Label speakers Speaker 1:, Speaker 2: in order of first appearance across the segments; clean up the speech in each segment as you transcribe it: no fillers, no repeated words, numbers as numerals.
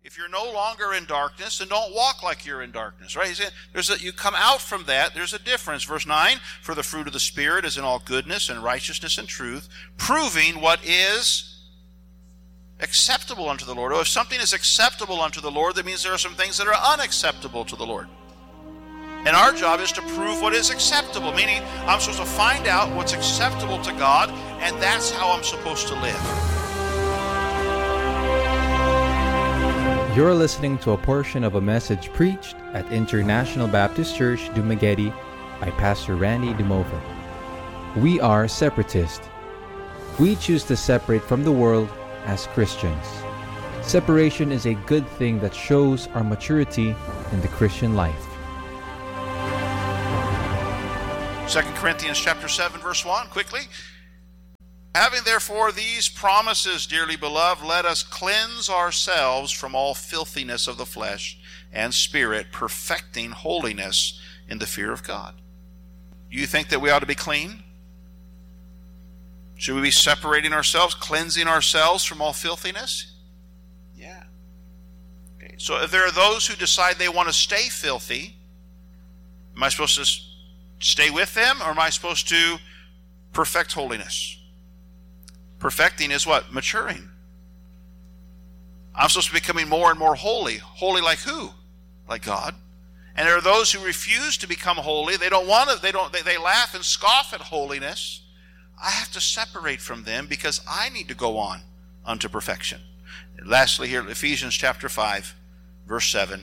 Speaker 1: If you're no longer in darkness, then don't walk like you're in darkness, right? He's saying you come out from that. There's a difference. Verse 9, for the fruit of the Spirit is in all goodness and righteousness and truth, proving what is acceptable unto the Lord. Oh, if something is acceptable unto the Lord, that means there are some things that are unacceptable to the Lord. And our job is to prove what is acceptable, meaning I'm supposed to find out what's acceptable to God, and that's how I'm supposed to live.
Speaker 2: You're listening to a portion of a message preached at International Baptist Church, Dumaguete by Pastor Randy Dumova. We are separatists. We choose to separate from the world as Christians. Separation is a good thing that shows our maturity in the Christian life.
Speaker 1: 2 Corinthians chapter 7, verse 1, quickly. Having therefore these promises, dearly beloved, let us cleanse ourselves from all filthiness of the flesh and spirit, perfecting holiness in the fear of God. Do you think that we ought to be clean? Should we be separating ourselves, cleansing ourselves from all filthiness? Yeah. Okay. So if there are those who decide they want to stay filthy, am I supposed to stay with them, or am I supposed to perfect holiness? Perfecting is what? Maturing. I'm supposed to be becoming more and more holy. Holy like who? Like God. And there are those who refuse to become holy. They don't want to. They laugh and scoff at holiness. I have to separate from them because I need to go on unto perfection. And lastly, here Ephesians chapter 5, verse 7.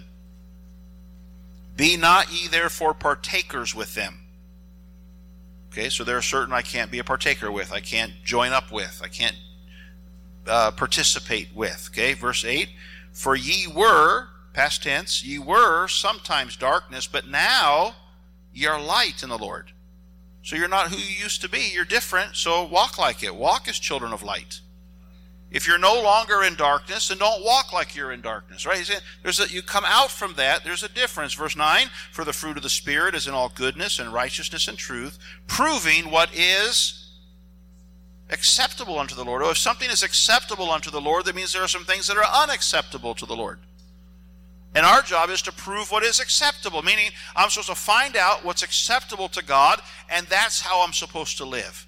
Speaker 1: Be not ye therefore partakers with them. Okay, so there are certain I can't be a partaker with. I can't join up with. I can't participate with. Okay, verse 8. For ye were, past tense, ye were sometimes darkness, but now ye are light in the Lord. So you're not who you used to be. You're different, so walk like it. Walk as children of light. If you're no longer in darkness, then don't walk like you're in darkness, right? He's saying you come out from that. There's a difference. Verse 9, for the fruit of the Spirit is in all goodness and righteousness and truth, proving what is acceptable unto the Lord. Oh, if something is acceptable unto the Lord, that means there are some things that are unacceptable to the Lord. And our job is to prove what is acceptable, meaning I'm supposed to find out what's acceptable to God, and that's how I'm supposed to live.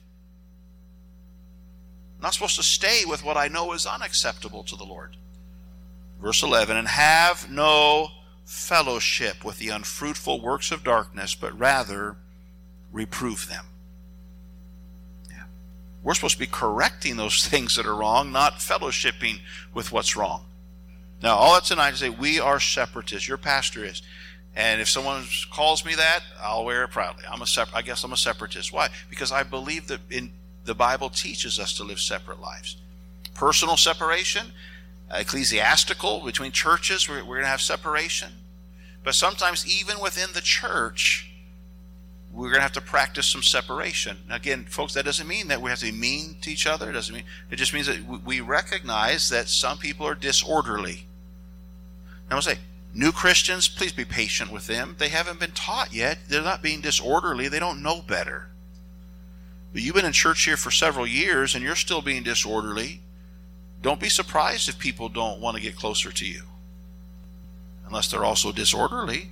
Speaker 1: I'm not supposed to stay with what I know is unacceptable to the Lord. Verse 11, and have no fellowship with the unfruitful works of darkness, but rather reprove them. Yeah. We're supposed to be correcting those things that are wrong, not fellowshipping with what's wrong. Now, all that's tonight is say we are separatists. Your pastor is. And if someone calls me that, I'll wear it proudly. I guess I'm a separatist. Why? Because I believe that the Bible teaches us to live separate lives. Personal separation, ecclesiastical, between churches, we're going to have separation. But sometimes even within the church, we're going to have to practice some separation. Now, again, folks, that doesn't mean that we have to be mean to each other. It just means that we recognize that some people are disorderly. Now, I'll say, new Christians, please be patient with them. They haven't been taught yet. They're not being disorderly. They don't know better. But you've been in church here for several years and you're still being disorderly. Don't be surprised if people don't want to get closer to you, unless they're also disorderly.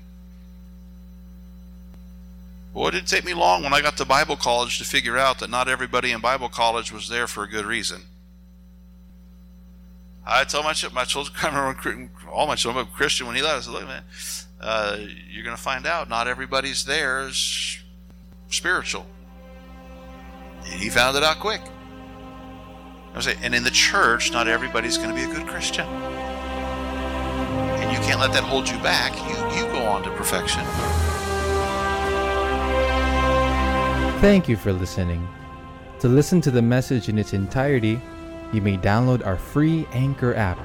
Speaker 1: Boy, it didn't take me long when I got to Bible college to figure out that not everybody in Bible college was there for a good reason. I tell my children, all my children, Christian, when he left, I said, look, man, you're going to find out not everybody's there is spiritual. And he found it out quick. I was saying, and in the church, not everybody's going to be a good Christian. And you can't let that hold you back. You go on to perfection.
Speaker 2: Thank you for listening. To listen to the message in its entirety, you may download our free Anchor app,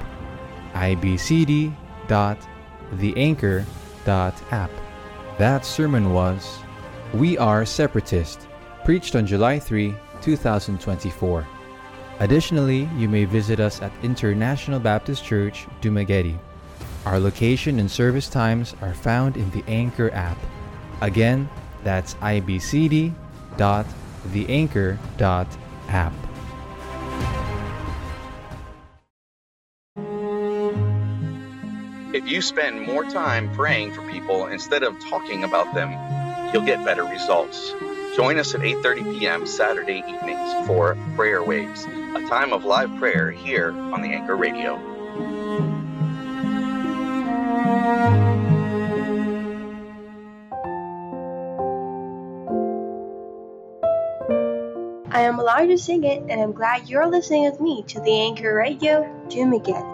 Speaker 2: ibcd.theanchor.app. That sermon was We Are Separatists, preached on July 3, 2024. Additionally, you may visit us at International Baptist Church, Dumaguete. Our location and service times are found in the Anchor app. Again, that's ibcd.theanchor.app.
Speaker 3: If you spend more time praying for people instead of talking about them, you'll get better results. Join us at 8:30 p.m. Saturday evenings for Prayer Waves, a time of live prayer here on the Anchor Radio.
Speaker 4: I am allowed to sing it, and I'm glad you're listening with me to the Anchor Radio Dumaguete.